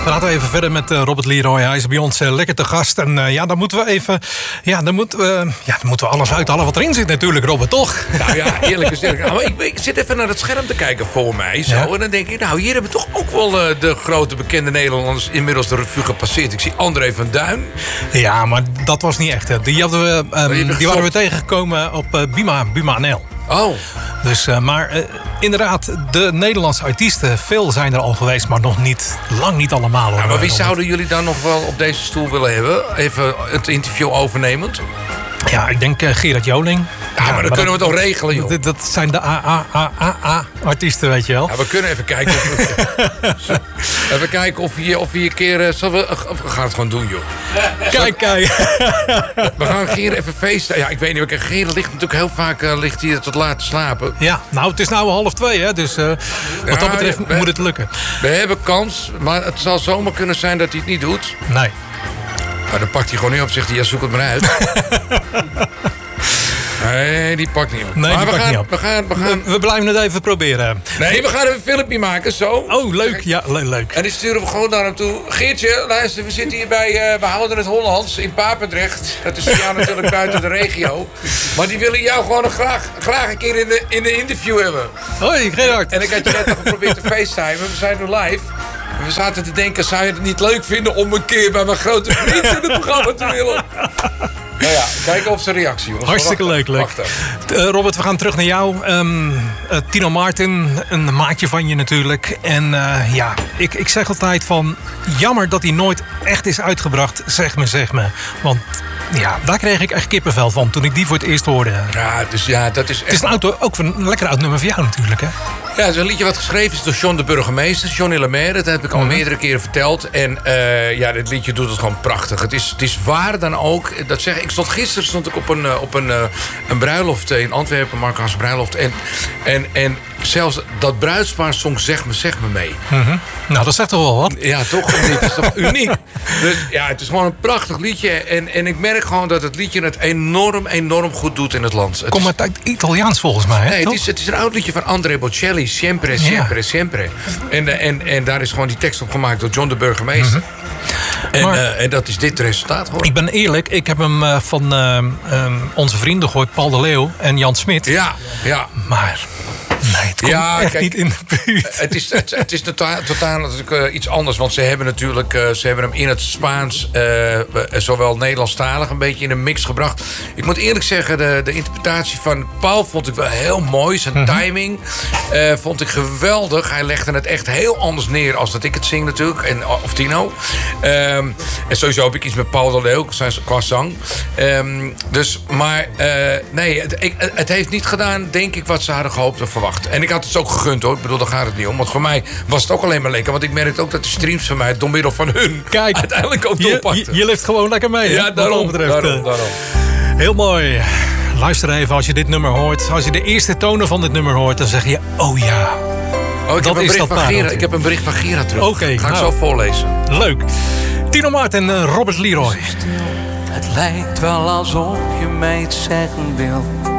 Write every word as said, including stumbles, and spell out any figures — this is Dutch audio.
We laten even verder met uh, Robert Leroy. Hij is bij ons uh, lekker te gast. En uh, ja, dan moeten we even... Ja, dan moeten we, ja, dan moeten we alles uithalen wat erin zit natuurlijk, Robert, toch? Nou ja, eerlijk gezegd. Nou, ik, ik zit even naar het scherm te kijken voor mij. Zo, ja. En dan denk ik, nou, hier hebben we toch ook wel uh, de grote bekende Nederlanders inmiddels de revue gepasseerd. Ik zie André van Duin. Ja, maar dat was niet echt. Hè. Die, hadden we, um, die waren we tegengekomen op uh, Buma, Buma N L. Oh. Dus, uh, maar uh, inderdaad, de Nederlandse artiesten, veel zijn er al geweest, maar nog niet, lang niet allemaal. Ja, maar wie zouden jullie dan nog wel op deze stoel willen hebben? Even het interview overnemend. Ja, ik denk uh, Gerard Joling. Ja, maar, ja, maar dat kunnen dat, we toch regelen, joh. Dat, dat zijn de A A A A A-artiesten, weet je wel. Ja, we kunnen even kijken of we, even kijken of we, of we een keer... Uh, we, uh, we gaan het gewoon doen, joh. Kijk, kijk. We gaan Gerard even feesten. Ja, ik weet niet, Gerard ligt natuurlijk heel vaak uh, ligt hier tot laat te slapen. Ja, nou, het is nou half twee, hè. Dus uh, wat ja, dat betreft ja, we, moet het lukken. We hebben kans, maar het zal zomaar kunnen zijn dat hij het niet doet. Nee. Maar dan pakt hij gewoon niet op en zegt hij, ja, zoek het maar uit. Nee, die pakt niet op. Nee, maar die we, pakt gaan, niet op. we gaan, we gaan... We, we blijven het even proberen. Nee, we gaan even een filmpje maken, zo. Oh, leuk. Ja, le- leuk. En die sturen we gewoon naar hem toe. Geertje, luister, we zitten hier bij... Uh, we houden het Hollands in Papendrecht. Dat is voor jou natuurlijk buiten de regio. Maar die willen jou gewoon graag, graag een keer in de, in de interview hebben. Hoi, Gerard. En ik had je net nog geprobeerd te facetimen. We zijn nu live. We zaten te denken, zou je het niet leuk vinden om een keer bij mijn grote vriend in het programma te willen? Nou ja, kijken of zijn reactie, jongens. Hartstikke leuk, leuk. Uh, Robert, we gaan terug naar jou. Um, uh, Tino Martin, een maatje van je natuurlijk. En uh, ja, ik, ik zeg altijd van... Jammer dat hij nooit echt is uitgebracht. Zeg me, zeg me. Want ja, daar kreeg ik echt kippenvel van toen ik die voor het eerst hoorde. Ja, dus ja, dat is echt... Het is een auto, ook een lekker oud nummer voor jou natuurlijk, hè? Ja, het is een liedje wat geschreven is door John de Burgemeester, Johnny Lemaire. Dat heb ik al mm-hmm. meerdere keren verteld. En uh, ja, dit liedje doet het gewoon prachtig. Het is, het is waar dan ook. Dat zeg, ik stond gisteren stond ik op een, op een, een bruiloft in Antwerpen, Marcus bruiloft. En, en, en zelfs dat bruidspaar zong Zeg me, zeg me mee. Mm-hmm. Nou, dat zegt toch wel wat? Ja, toch? Het is toch uniek? Dus ja, het is gewoon een prachtig liedje. En, en ik merk gewoon dat het liedje het enorm, enorm goed doet in het land. Het Komt uit Italiaans volgens mij, hè? Nee, het is, het is een oud liedje van Andrea Bocelli. Sempre, sempre, ja. sempre. En, en, en daar is gewoon die tekst op gemaakt door John de Burgemeester. Mm-hmm. En, maar, uh, en dat is dit resultaat hoor. Ik ben eerlijk, ik heb hem uh, van uh, um, onze vrienden gehoord, Paul de Leeuw en Jan Smit. Ja, ja. Maar... Nee, het komt ja, echt kijk, niet in de buurt. Het is, het, het is totaal, totaal natuurlijk uh, iets anders. Want ze hebben natuurlijk uh, ze hebben hem in het Spaans... Uh, zowel Nederlandstalig een beetje in een mix gebracht. Ik moet eerlijk zeggen, de, de interpretatie van Paul vond ik wel heel mooi. Zijn mm-hmm. timing uh, vond ik geweldig. Hij legde het echt heel anders neer als dat ik het zing natuurlijk. En, of Tino. Um, en sowieso heb ik iets met Paul de Leeuw qua zang. Um, dus, maar uh, nee, het, ik, het heeft niet gedaan, denk ik, wat ze hadden gehoopt of verwacht. En ik had het ook gegund hoor. Ik bedoel, daar gaat het niet om. Want voor mij was het ook alleen maar lekker. Want ik merkte ook dat de streams van mij door middel van hun... Kijk, uiteindelijk ook doorpakten. Je, je, je lift gewoon lekker mee. Ja, daarom, daarom, daarom. Heel mooi. Luister even als je dit nummer hoort. Als je de eerste tonen van dit nummer hoort, dan zeg je... Oh ja, oh, ik, dat heb is dat van Gerard, ik heb een bericht van Gerard terug. Oké, okay, ga ik nou, zo voorlezen. Leuk. Tino Martin en Robert Leroy. Het lijkt wel alsof je mij iets zeggen wil.